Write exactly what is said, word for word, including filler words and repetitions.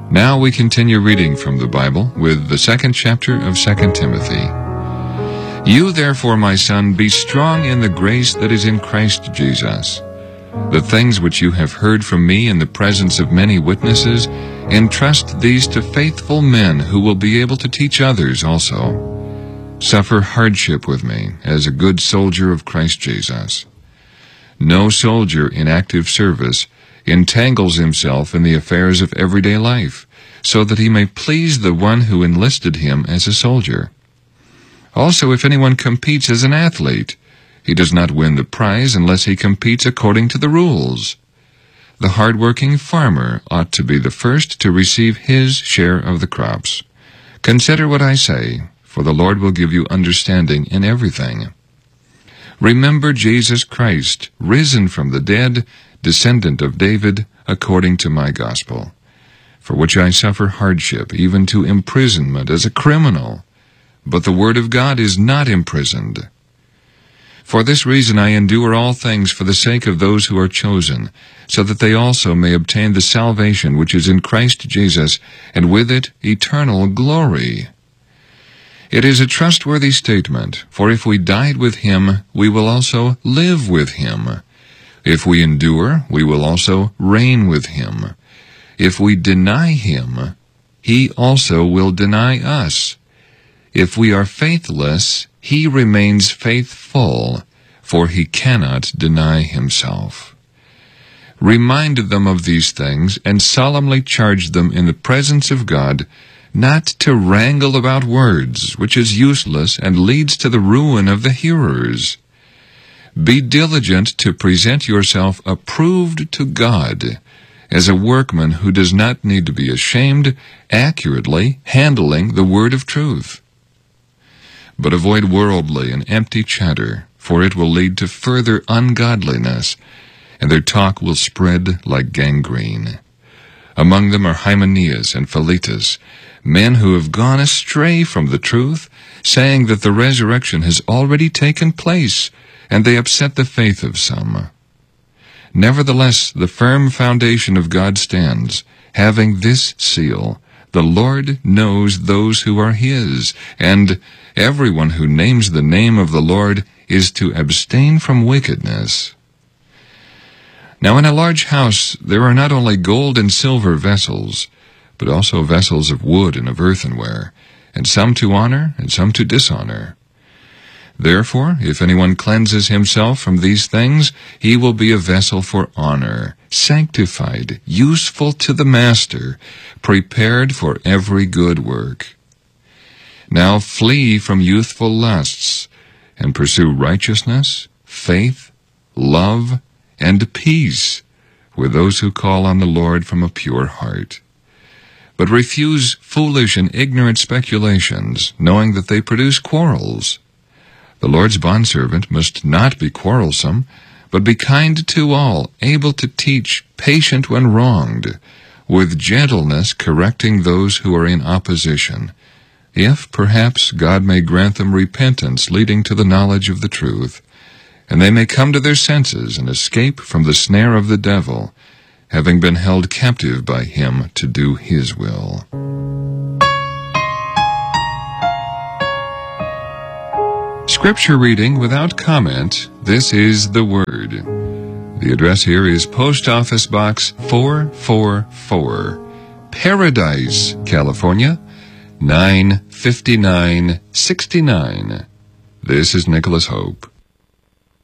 Now we continue reading from the Bible with the second chapter of Second Timothy. You therefore, my son, be strong in the grace that is in Christ Jesus. The things which you have heard from me in the presence of many witnesses, entrust these to faithful men who will be able to teach others also. Suffer hardship with me as a good soldier of Christ Jesus. No soldier in active service entangles himself in the affairs of everyday life, so that he may please the one who enlisted him as a soldier. Also, if anyone competes as an athlete, he does not win the prize unless he competes according to the rules. The hard-working farmer ought to be the first to receive his share of the crops. Consider what I say, for the Lord will give you understanding in everything. Remember Jesus Christ, risen from the dead, descendant of David, according to my gospel, for which I suffer hardship, even to imprisonment as a criminal. But the word of God is not imprisoned. For this reason I endure all things for the sake of those who are chosen, so that they also may obtain the salvation which is in Christ Jesus, and with it eternal glory. It is a trustworthy statement, for if we died with him, we will also live with him. If we endure, we will also reign with him. If we deny him, he also will deny us. If we are faithless, he remains faithful, for he cannot deny himself. Remind them of these things, and solemnly charge them in the presence of God, not to wrangle about words, which is useless and leads to the ruin of the hearers. Be diligent to present yourself approved to God, as a workman who does not need to be ashamed, accurately handling the word of truth. But avoid worldly and empty chatter, for it will lead to further ungodliness, and their talk will spread like gangrene. Among them are Hymenaeus and Philetus, men who have gone astray from the truth, saying that the resurrection has already taken place, and they upset the faith of some. Nevertheless, the firm foundation of God stands, having this seal: the Lord knows those who are his, and everyone who names the name of the Lord is to abstain from wickedness. Now in a large house there are not only gold and silver vessels, but also vessels of wood and of earthenware, and some to honor and some to dishonor. Therefore, if anyone cleanses himself from these things, he will be a vessel for honor, sanctified, useful to the master, prepared for every good work. Now flee from youthful lusts, and pursue righteousness, faith, love, and peace with those who call on the Lord from a pure heart. But refuse foolish and ignorant speculations, knowing that they produce quarrels. The Lord's bondservant must not be quarrelsome, but be kind to all, able to teach, patient when wronged, with gentleness correcting those who are in opposition, if perhaps God may grant them repentance leading to the knowledge of the truth, and they may come to their senses and escape from the snare of the devil, having been held captive by him to do his will. Scripture reading without comment. This is the Word. The address here is Post Office Box four four four, Paradise, California, nine fifty-nine sixty-nine. This is Nicholas Hope.